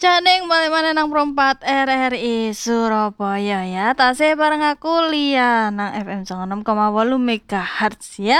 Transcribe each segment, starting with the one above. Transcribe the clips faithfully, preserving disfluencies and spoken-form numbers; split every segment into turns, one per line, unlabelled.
Cak balik maneh nang Prompat R R I Surabaya ya. Tasih bareng aku Lia nang F M sanga enam koma wolu megahertz ya.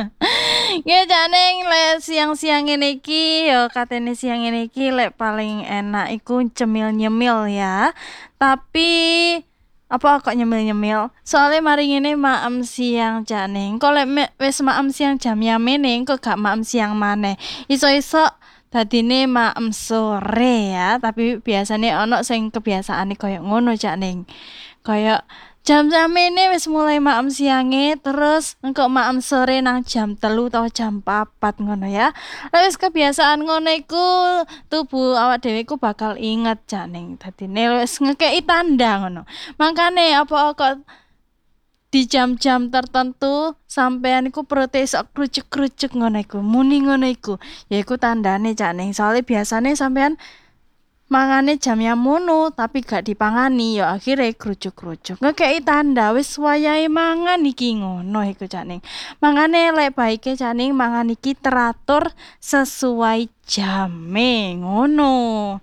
Ya Cak lek siang-siang ngene iki ya katene siang ngene iki lek paling enak iku cemil-nyemil ya. Tapi apa kok nyemil-nyemil? Soalnya mari ngene maem siang Cak Ning. Kok lek me- wis maem siang jam yamene kok gak maem siang maneh. Iso-iso dadine maem sore ya, tapi biasanya ono sing kebiasaane koyo ngono Cak Ning. Kayak jam-jam ini wis mulai maem siange terus engko maem sore nang jam telu atau jam papat ngono ya. Lah wis kebiasaan ngono iku tubuh awak dhewe iku bakal inget Cak Ning. Dadine wis ngekeki tanda ngono. Makane apa kok di jam-jam tertentu sampean iku perute sok krucuk-krucuk ngono iku, muni ngono iku. Ya iku tandane Cak Ning. Soale biasane sampean mangane jam yang mono tapi gak dipangani ya akhirnya krucuk-krucuk. Ngekeki tanda wis wayahe mangan iki ngono iku Cak Ning. Mangane lek baike Cak Ning mangan iki teratur sesuai jame ngono.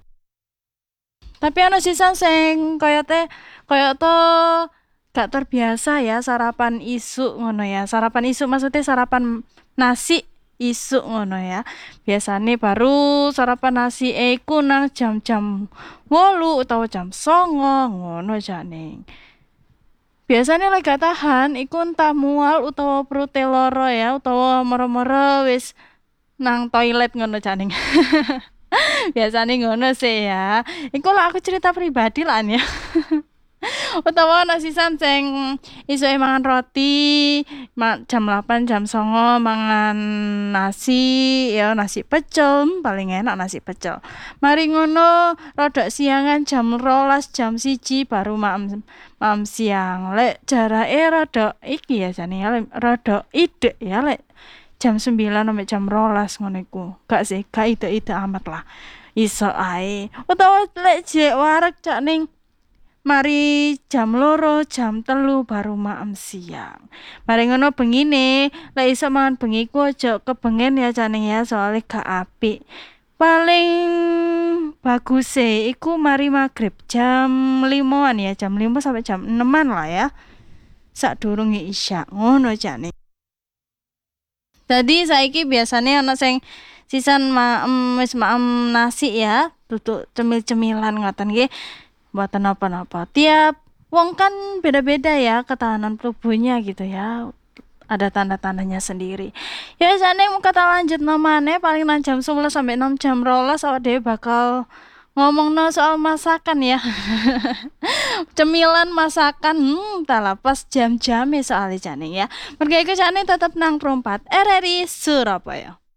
Tapi ana sisan sing koyote koyo to gak terbiasa ya sarapan isuk ngono ya. Sarapan isuk maksudnya sarapan nasi isuk ngono ya. Biasane baru sarapan nasi iku nang jam-jam wolu utawa jam songo ngono Cak Ning. Biasane lek gak tahan iku entah mual utawa perute lara ya utawa moro-moro wis nang toilet ngono Cak Ning. Biasane ngono sih ya. Iku lah aku cerita pribadi lah ya. Utawa ana sisan sing isuke mangan roti ma- jam delapan jam songo mangan nasi ya nasi pecel paling enak nasi pecel. Mari ngono rodok siangan jam rolas jam siji baru maem maem siang. Lek jarake rodok iki ya jane ya rodok idek ya lek jam sembilan sampai jam rolas ngono iku. Gak sih, gak ide-ide amat lah. Iso ae. Utawa lek jek wareg Cak Ning mari jam loro jam telu baru maem siang. Mari ngono bengine lek iso mangan bengi ku aja kebengen ya Cak Ning ya soalnya gak apik. Paling bagus e iku mari maghrib jam limoan ya jam lima sampai jam eneman lah ya. Sadurunge isya ngono Cak Ning. Jadi saiki biasanya ana sing sisan maem wis maem nasi ya, duduk cemil-cemilan ngoten nggih. Mboten napa-napa. Tiap wong kan beda-beda ya ketahanan tubuhnya gitu ya. Ada tanda-tandanya sendiri. Ya jane mau kata lanjut namanya paling nang jam sebelas sampai enam jam rolas awak dhewe bakal ngomongno soal masakan ya. Cemilan masakan hmm tak lapas jam-jame soalnya jane ya. Mergo iku jane tetep nang Prompat R R I Surabaya.